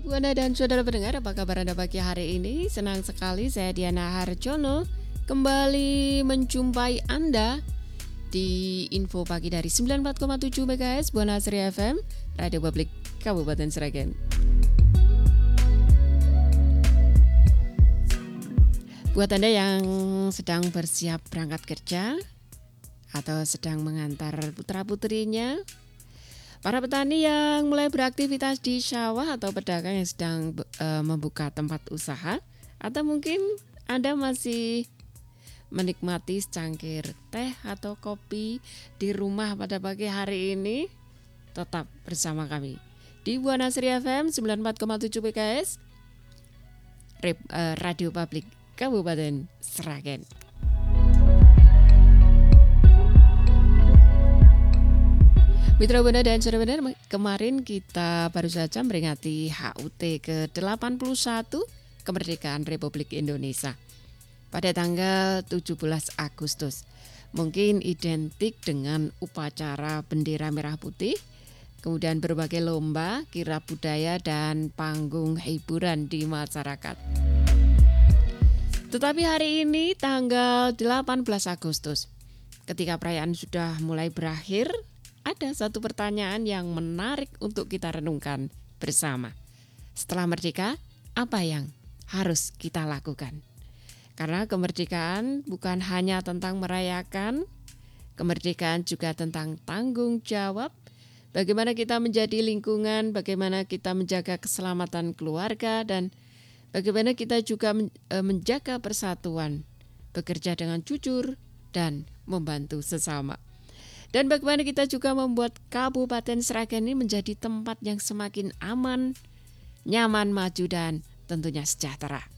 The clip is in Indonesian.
Buana dan saudara pendengar, apa kabar Anda pagi hari ini? Senang sekali saya Diana Harjono kembali menjumpai Anda di info pagi dari 94,7 MHz Buana Sri FM, Radio Publik Kabupaten Sragen. Buat Anda yang sedang bersiap berangkat kerja atau sedang mengantar putra-putrinya, para petani yang mulai beraktivitas di sawah atau pedagang yang sedang membuka tempat usaha, atau mungkin Anda masih menikmati secangkir teh atau kopi di rumah pada pagi hari ini, tetap bersama kami di Buana Sri FM 94,7 MHz Radio Publik Kabupaten Sragen. Mitra Buana dan saudara benar, kemarin kita baru saja memperingati HUT ke-81 kemerdekaan Republik Indonesia pada tanggal 17 Agustus. Mungkin identik dengan upacara bendera merah putih, kemudian berbagai lomba, kirab budaya, dan panggung hiburan di masyarakat. Tetapi hari ini tanggal 18 Agustus, ketika perayaan sudah mulai berakhir, ada satu pertanyaan yang menarik untuk kita renungkan bersama. Setelah merdeka, apa yang harus kita lakukan? Karena kemerdekaan bukan hanya tentang merayakan, kemerdekaan juga tentang tanggung jawab. Bagaimana kita menjadi lingkungan, bagaimana kita menjaga keselamatan keluarga, dan bagaimana kita juga menjaga persatuan, bekerja dengan jujur, dan membantu sesama. Dan bagaimana kita juga membuat Kabupaten Sragen ini menjadi tempat yang semakin aman, nyaman, maju, dan tentunya sejahtera.